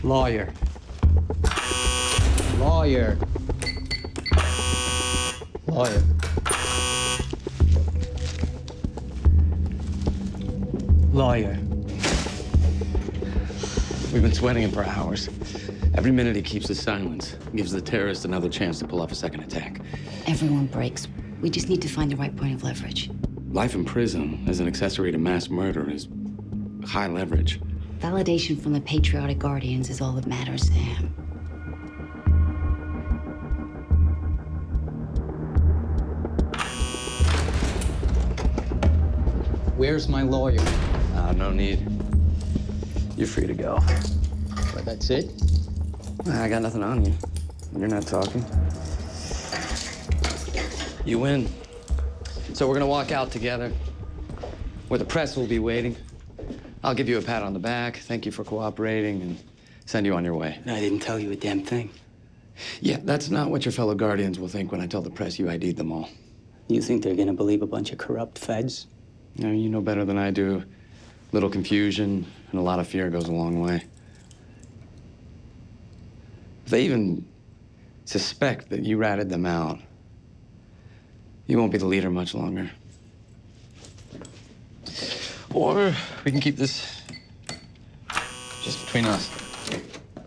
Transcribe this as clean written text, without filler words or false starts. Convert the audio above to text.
Lawyer. Lawyer. Lawyer. Lawyer. We've been sweating him for hours. Every minute he keeps his silence gives the terrorists another chance to pull off a second attack. Everyone breaks. We just need to find the right point of leverage. Life in prison as an accessory to mass murder is high leverage. Validation from the patriotic guardians is all that matters to him. Where's my lawyer? No need. You're free to go. But that's it? I got nothing on you. You're not talking. You win. So we're gonna walk out together, where the press will be waiting. I'll give you a pat on the back, thank you for cooperating, and send you on your way. I didn't tell you a damn thing. Yeah, that's not what your fellow guardians will think when I tell the press you ID'd them all. You think they're gonna believe a bunch of corrupt feds? No, you know better than I do. Little confusion and a lot of fear goes a long way. If they even suspect that you ratted them out, you won't be the leader much longer. Or we can keep this just between us.